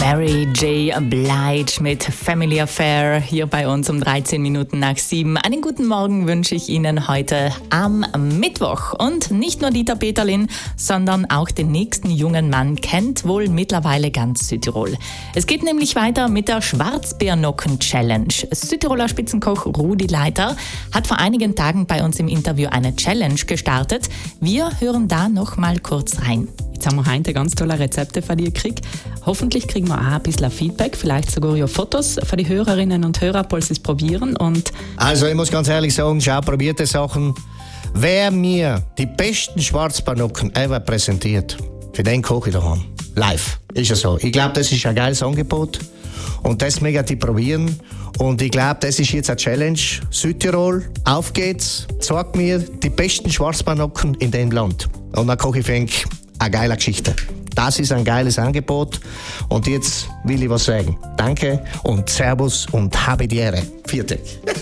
Mary J. Blige mit Family Affair hier bei uns um 13 Minuten nach 7. Einen guten Morgen wünsche ich Ihnen heute am Mittwoch. Und nicht nur Dieter Peterlin, sondern auch den nächsten jungen Mann kennt wohl mittlerweile ganz Südtirol. Es geht nämlich weiter mit der Schwarzbärnocken-Challenge. Südtiroler Spitzenkoch Rudi Leiter hat vor einigen Tagen bei uns im Interview eine Challenge gestartet. Wir hören da noch mal kurz rein. Jetzt haben wir heute ganz tolle Rezepte von dir gekriegt. Hoffentlich kriegen wir auch ein bisschen Feedback, vielleicht sogar ja Fotos von den Hörerinnen und Hörern, falls sie es probieren. Also ich muss ganz ehrlich sagen, schau, probierte Sachen. Wer mir die besten Schwarzbärnocken ever präsentiert, für den koche ich daheim. Live. Ist ja so. Ich glaube, das ist ein geiles Angebot. Und das möchte ich probieren. Und ich glaube, das ist jetzt eine Challenge. Südtirol, auf geht's. Zeig mir die besten Schwarzbärnocken in dem Land. Und dann koche ich für eine geile Geschichte. Das ist ein geiles Angebot. Und jetzt will ich was sagen. Danke und Servus und habe die Ehre. Vierte.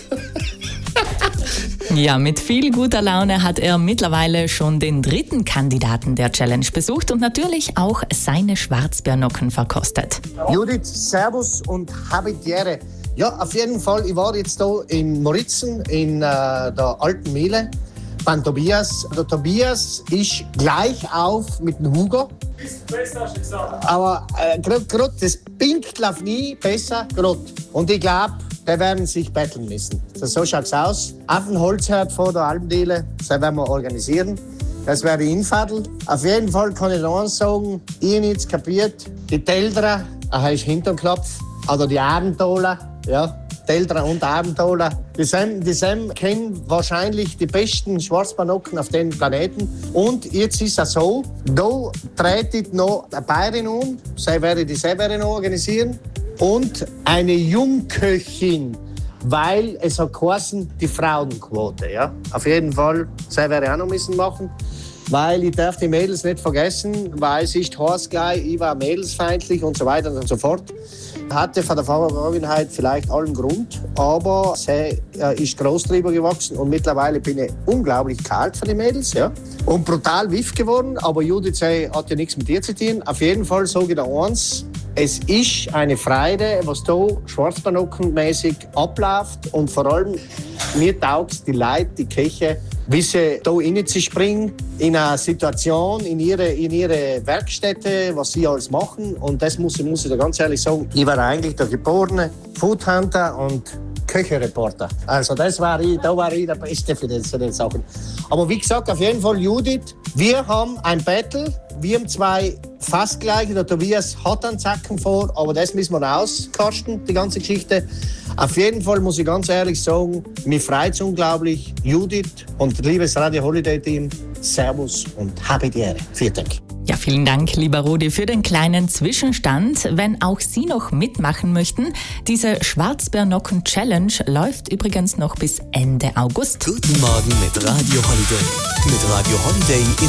Ja, mit viel guter Laune hat er mittlerweile schon den 3. Kandidaten der Challenge besucht und natürlich auch seine Schwarzbärnocken verkostet. Judith, Servus und habe die Ehre. Ja, auf jeden Fall. Ich war jetzt hier in Moritzen, in der alten Mühle, beim Tobias. Der Tobias ist gleich auf mit dem Hugo. Ist besser, hast du gesagt. Aber gerade das pinkt auf nie besser, gerade. Und ich glaube, die werden sich betteln müssen. So schaut's aus. Auf dem Holzherd vor der Alpendiele, das werden wir organisieren. Das wäre die Infadel. Auf jeden Fall kann ich noch eins sagen, ich habe jetzt kapiert, die Teldra, ist Hinterkopf, oder die Abenteurer, ja, Teldra und Abenteurer, die kennen wahrscheinlich die besten Schwarzbärnocken auf dem Planeten. Und jetzt ist es so, da tretet noch eine Bayerin um, sie werde die selber noch organisieren, und eine Jungköchin, weil es hat geheißen, die Frauenquote. Ja? Auf jeden Fall, sie werde ich auch noch müssen machen, weil ich darf die Mädels nicht vergessen, weil es ist heiß gleich, ich war mädelsfeindlich und so weiter und so fort. Hatte von der Vergangenheit vielleicht allen Grund, aber sie ist groß drüber gewachsen und mittlerweile bin ich unglaublich kalt für die Mädels, ja, und brutal wiff geworden, aber Judith hat ja nichts mit dir zu tun. Auf jeden Fall sage ich dir eins, es ist eine Freude, was da Schwarzbärnockenmäßig abläuft, und vor allem mir taugt die Leute, die Köche, wie sie da reinzuspringen in eine Situation, in ihre Werkstätte, was sie alles machen. Und das muss ich dir ganz ehrlich sagen, ich war eigentlich der geborene Foodhunter und Köche-Reporter. Also da war ich der Beste für die Sachen. Aber wie gesagt, auf jeden Fall Judith, wir haben ein Battle, wir haben zwei fast gleich. Der Tobias hat einen Zacken vor, aber das müssen wir noch auskasten, die ganze Geschichte. Auf jeden Fall muss ich ganz ehrlich sagen, mich freut es unglaublich. Judith und liebes Radio Holiday Team, Servus und habe die Ehre. Vielen Dank. Ja, vielen Dank, lieber Rudi, für den kleinen Zwischenstand. Wenn auch Sie noch mitmachen möchten, diese Schwarzbärnocken-Challenge läuft übrigens noch bis Ende August. Guten Morgen mit Radio Holiday. Mit Radio Holiday